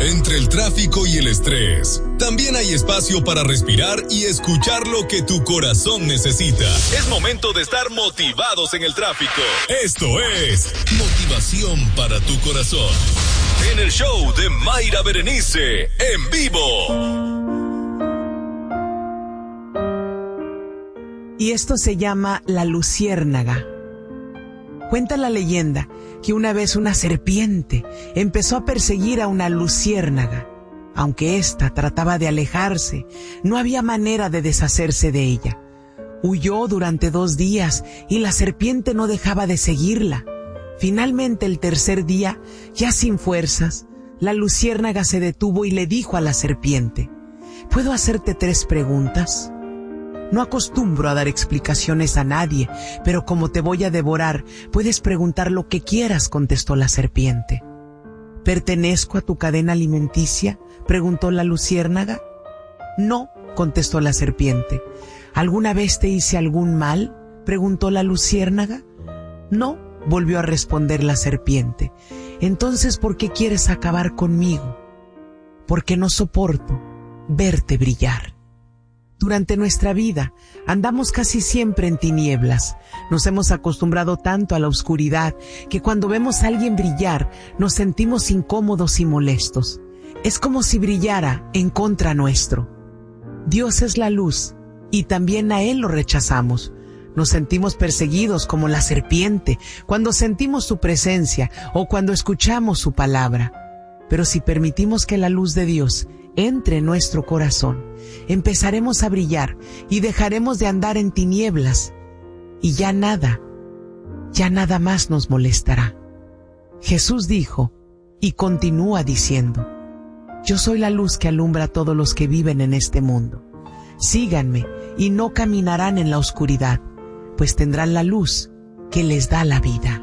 Entre el tráfico y el estrés, también hay espacio para respirar y escuchar lo que tu corazón necesita. Es momento de estar motivados en el tráfico. Esto es Motivación para tu Corazón. En el show de Mayra Berenice, en vivo. Y esto se llama la luciérnaga. Cuenta la leyenda que una vez una serpiente empezó a perseguir a una luciérnaga. Aunque ésta trataba de alejarse, no había manera de deshacerse de ella. Huyó durante 2 días y la serpiente no dejaba de seguirla. Finalmente, el tercer día, ya sin fuerzas, la luciérnaga se detuvo y le dijo a la serpiente: ¿puedo hacerte 3 preguntas? No acostumbro a dar explicaciones a nadie, pero como te voy a devorar, puedes preguntar lo que quieras, contestó la serpiente. ¿Pertenezco a tu cadena alimenticia?, preguntó la luciérnaga. No, contestó la serpiente. ¿Alguna vez te hice algún mal?, preguntó la luciérnaga. No, volvió a responder la serpiente. Entonces, ¿por qué quieres acabar conmigo? Porque no soporto verte brillar. Durante nuestra vida andamos casi siempre en tinieblas. Nos hemos acostumbrado tanto a la oscuridad que cuando vemos a alguien brillar nos sentimos incómodos y molestos. Es como si brillara en contra nuestro. Dios es la luz y también a Él lo rechazamos. Nos sentimos perseguidos como la serpiente cuando sentimos su presencia o cuando escuchamos su palabra. Pero si permitimos que la luz de Dios entre en nuestro corazón, empezaremos a brillar y dejaremos de andar en tinieblas y ya nada más nos molestará. Jesús dijo y continúa diciendo: yo soy la luz que alumbra a todos los que viven en este mundo. Síganme y no caminarán en la oscuridad, pues tendrán la luz que les da la vida.